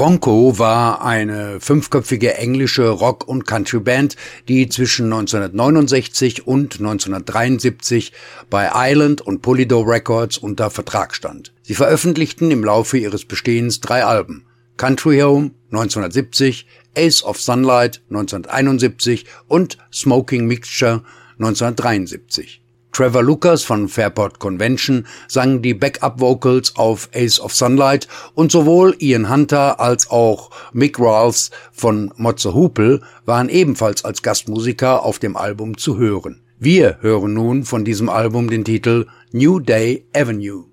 Bronco war eine fünfköpfige englische Rock- und Countryband, die zwischen 1969 und 1973 bei Island und Polydor Records unter Vertrag stand. Sie veröffentlichten im Laufe ihres Bestehens 3 Alben: Country Home 1970, Ace of Sunlight 1971 und Smoking Mixture 1973. Trevor Lucas von Fairport Convention sang die Backup-Vocals auf Ace of Sunlight und sowohl Ian Hunter als auch Mick Rawls von Motze Hoople waren ebenfalls als Gastmusiker auf dem Album zu hören. Wir hören nun von diesem Album den Titel New Day Avenue.